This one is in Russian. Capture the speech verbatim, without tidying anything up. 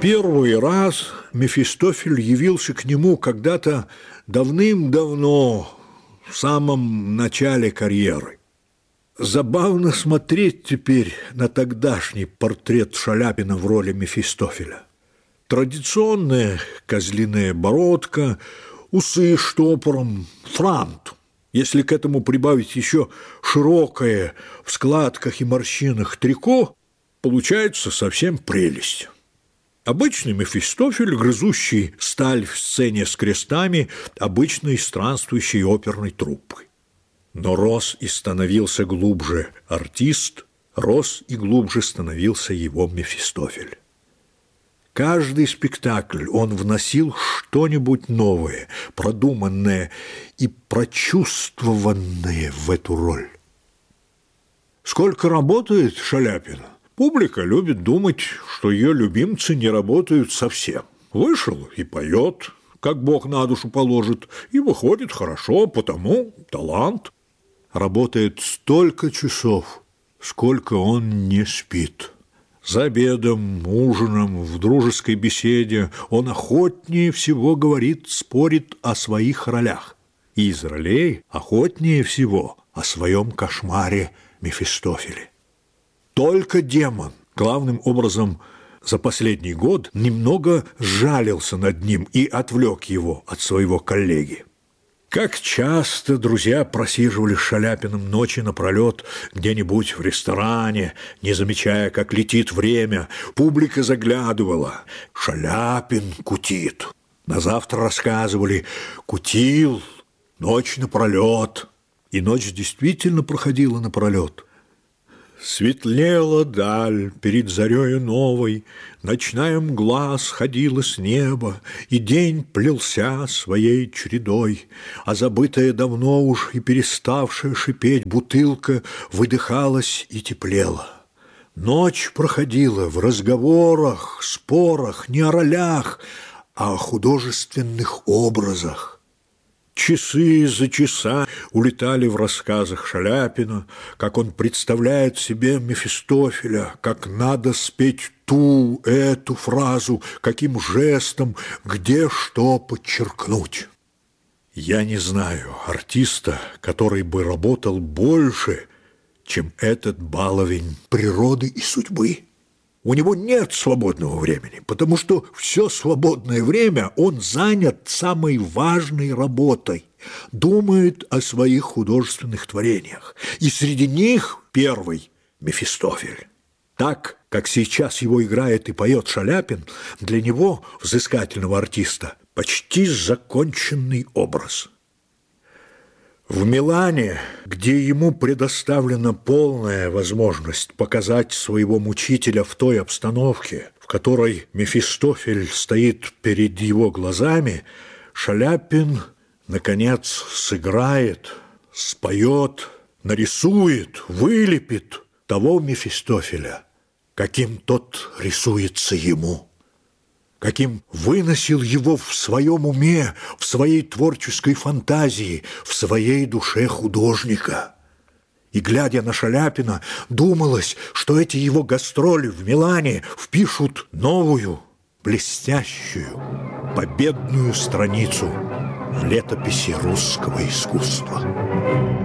Первый раз Мефистофель явился к нему когда-то давным-давно, в самом начале карьеры. Забавно смотреть теперь на тогдашний портрет Шаляпина в роли Мефистофеля. Традиционная козлиная бородка, усы штопором, франт. Если к этому прибавить еще широкое в складках и морщинах трико, получается совсем прелесть. Обычный Мефистофель, грызущий сталь в сцене с крестами обычной странствующей оперной труппы. Но рос и становился глубже артист, рос и глубже становился его Мефистофель. Каждый спектакль он вносил что-нибудь новое, продуманное и прочувствованное в эту роль. Сколько работает Шаляпин? Публика любит думать, что ее любимцы не работают совсем. Вышел и поет, как Бог на душу положит, и выходит хорошо, потому талант. Работает столько часов, сколько он не спит. За обедом, ужином, в дружеской беседе он охотнее всего говорит, спорит о своих ролях. И из ролей охотнее всего о своем кошмаре Мефистофеле. Только демон, главным образом за последний год, немного сжалился над ним и отвлек его от своего коллеги. Как часто друзья просиживали с Шаляпиным ночи напролет где-нибудь в ресторане, не замечая, как летит время. Публика заглядывала. Шаляпин кутит. На завтра рассказывали: кутил ночь напролет. И ночь действительно проходила напролет. Светлела даль перед зарею новой, ночная мгла сходила с неба, и день плелся своей чередой, а забытая давно уж и переставшая шипеть бутылка выдыхалась и теплела. Ночь проходила в разговорах, спорах, не о ролях, а о художественных образах. Часы за часа улетали в рассказах Шаляпина, как он представляет себе Мефистофеля, как надо спеть ту, эту фразу, каким жестом, где что подчеркнуть. Я не знаю артиста, который бы работал больше, чем этот баловень природы и судьбы. У него нет свободного времени, потому что все свободное время он занят самой важной работой, думает о своих художественных творениях. И среди них первый – Мефистофель. Так, как сейчас его играет и поет Шаляпин, для него, взыскательного артиста, почти законченный образ. В Милане, где ему предоставлена полная возможность показать своего мучителя в той обстановке, в которой Мефистофель стоит перед его глазами, Шаляпин, наконец, сыграет, споет, нарисует, вылепит того Мефистофеля, каким тот рисуется ему, каким выносил его в своем уме, в своей творческой фантазии, в своей душе художника. И, глядя на Шаляпина, думалось, что эти его гастроли в Милане впишут новую, блестящую, победную страницу в летописи русского искусства.